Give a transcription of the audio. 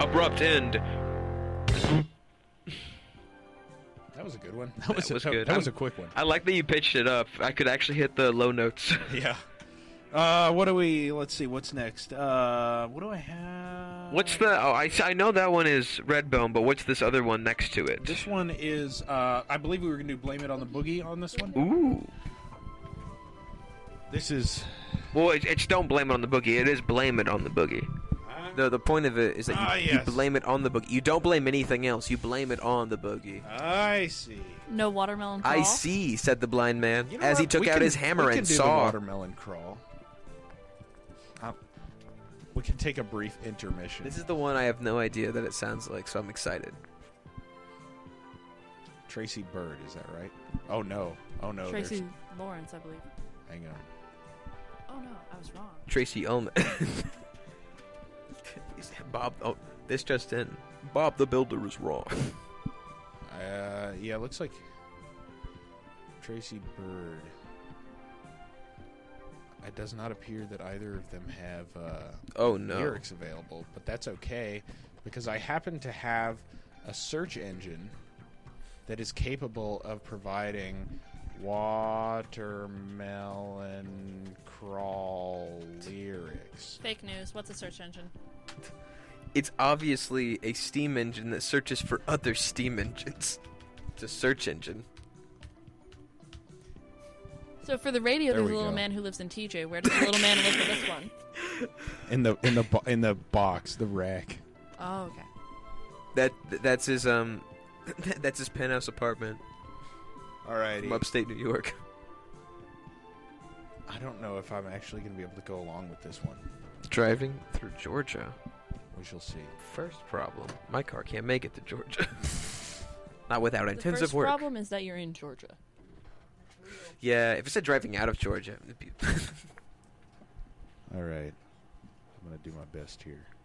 abrupt end. That was a good one. That was good. That was a quick one. I like that you pitched it up. I could actually hit the low notes. Yeah. What do we... Let's see, what's next? What do I have? What's the... Oh, I know that one is Redbone, but what's this other one next to it? This one is... I believe we were going to do Blame It on the Boogie on this one. Ooh. This is... Well, it's don't blame it on the boogie. It is blame it on the boogie. The point of it is that you blame it on the boogie. You don't blame anything else. You blame it on the boogie. I see. No watermelon crawl? I see, said the blind man, You know as he what? took out his hammer we and can do saw. the watermelon crawl. We can take a brief intermission. This is the one I have no idea that it sounds like, so I'm excited. Tracy Bird, is that right? Oh, no. Oh, no. Tracy Lawrence, I believe. Hang on. Oh, no, I was wrong. Tracy Ullman. Bob, oh, this just in. Bob the Builder is wrong. Yeah, it looks like Tracy Bird. It does not appear that either of them have lyrics available, but that's okay because I happen to have a search engine that is capable of providing watermelon crawl lyrics. Fake news. What's a search engine? It's obviously a steam engine that searches for other steam engines. It's a search engine. So for the radio, There there's we a little go. man who lives in TJ. Where does the little man live for this one? In the box, the rack. Oh, okay. That's his that's his penthouse apartment Alrighty. from upstate New York. I don't know if I'm actually going to be able to go along with this one. Driving through Georgia. We shall see. First problem: my car can't make it to Georgia. Not without The intensive first work. problem is that you're in Georgia. Yeah, if it said driving out of Georgia, it'd be All right. I'm going to do my best here.